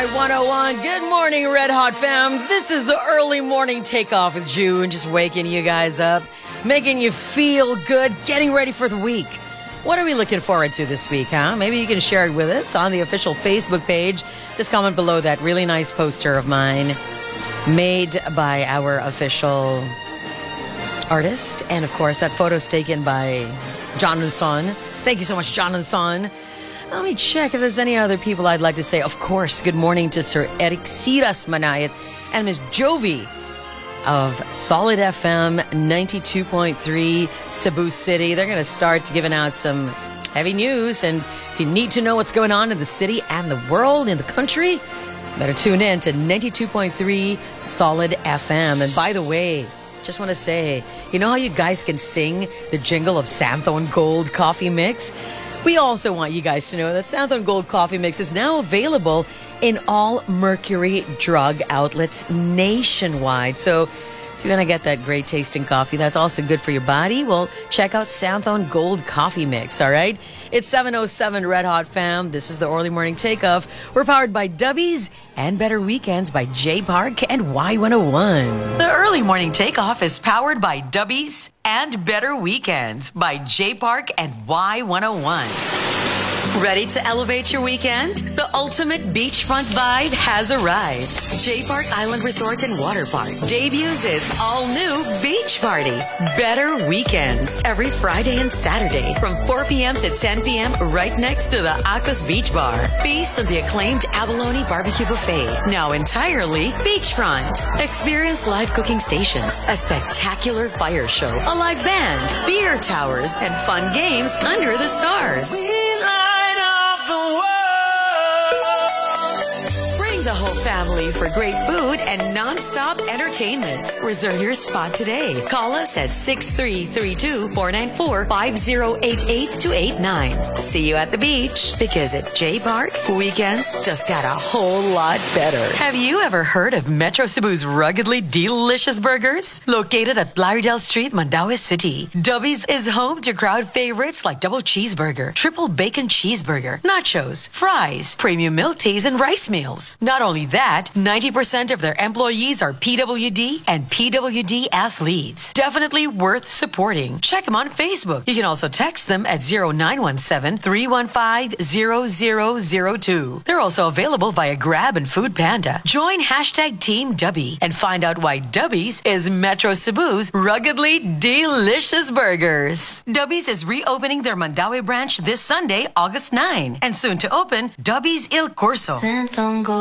Y101. Good morning, Red Hot fam. This is the early morning takeoff with June, just waking you guys up, making you feel good, getting ready for the week. What are we looking forward to this week, huh? Maybe you can share it with us on the official Facebook page. Just comment below that really nice poster of mine made by our official artist. And, of course, that photo's taken by John Luzon. Thank you so much, John Luzon. Let me check if there's any other people I'd like to say. Of course, good morning to Sir Eric Siras Manayat and Ms. Jovi of Solid FM 92.3 Cebu City. They're going to start giving out some heavy news. And if you need to know what's going on in the city and the world, in the country, better tune in to 92.3 Solid FM. And by the way, just want to say, you know how you guys can sing the jingle of Santhon Gold Coffee Mix? We also want you guys to know that Santhon Gold Coffee Mix is now available in all Mercury drug outlets nationwide. So if you're going to get that great tasting coffee that's also good for your body, well, check out Santhon Gold Coffee Mix, all right? It's 7:07 Red Hot fam. This is the early morning takeoff. We're powered by Dubbies and Better Weekends by J Park and Y101. The early morning takeoff is powered by Dubbies and Better Weekends by J Park and Y101. Ready to elevate your weekend? The ultimate beachfront vibe has arrived. J Park Island Resort and Water Park debuts its all-new beach party, Better Weekends, every Friday and Saturday from 4 p.m. to 10 p.m. right next to the Akos Beach Bar. Feast on the acclaimed Abalone Barbecue Buffet, now entirely beachfront. Experience live cooking stations, a spectacular fire show, a live band, beer towers, and fun games under the stars. Bring the whole family for great food and non-stop entertainment. Reserve your spot today. Call us at 6332-494-5088-89. See you at the beach, because at J Park, weekends just got a whole lot better. Have you ever heard of Metro Cebu's ruggedly delicious burgers? Located at Lauderdale Street, Mandaue City, Dubbies is home to crowd favorites like double cheeseburger, triple bacon cheeseburger, nachos, fries, premium milk teas, and rice meals. Not only that, 90% of their employees are PWD and PWD athletes. Definitely worth supporting. Check them on Facebook. You can also text them at 0917-315-0002. They're also available via Grab and Food Panda. Join hashtag Team Dubby and find out why Dubbies is Metro Cebu's ruggedly delicious burgers. Dubbies is reopening their Mandaue branch this Sunday, August 9, and soon to open Dubbies Il Corso.